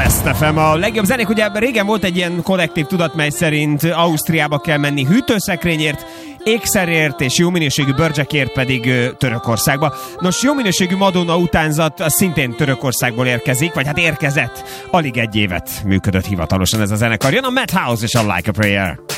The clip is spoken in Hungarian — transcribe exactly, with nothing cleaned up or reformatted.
Best ef em, a legjobb zenék. Ugye régen volt egy ilyen kollektív tudat, mely szerint Ausztriába kell menni hűtőszekrényért, ékszerért és jó minőségű bőrcsekért pedig ö, Törökországba. Nos, jó minőségű Madonna utánzat az szintén Törökországból érkezik, vagy hát érkezett. Alig egy évet működött hivatalosan ez a zenekar. Jön a Madhouse és a Like a Prayer.